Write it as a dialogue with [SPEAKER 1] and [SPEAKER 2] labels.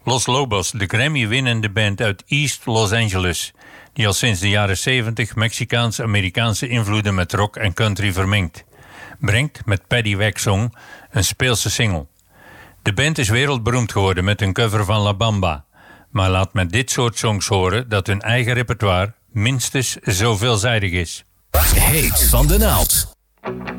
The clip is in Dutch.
[SPEAKER 1] Los Lobos, de Grammy-winnende band uit East Los Angeles, die al sinds de jaren 70 Mexicaans-Amerikaanse invloeden met rock en country vermengt, brengt met Paddy Waxsong een speelse single. De band is wereldberoemd geworden met een cover van La Bamba, maar laat met dit soort songs horen dat hun eigen repertoire minstens zo veelzijdig is.
[SPEAKER 2] Heet van de naald.